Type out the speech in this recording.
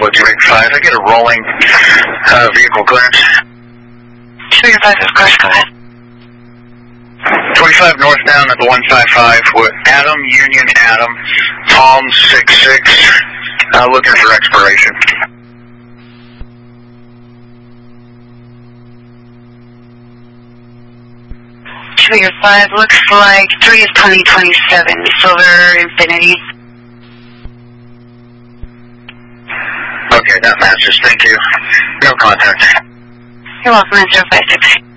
Bravo 285. I get a rolling vehicle clearance. 285, of course, go ahead. 25 northbound at the 155 with Adam, Union Adam, Palm 66, looking for expiration. Sugar 5, looks like 3 of 2027, Silver Infinity. Okay, that matches. Thank you. No contact. You're welcome, 056.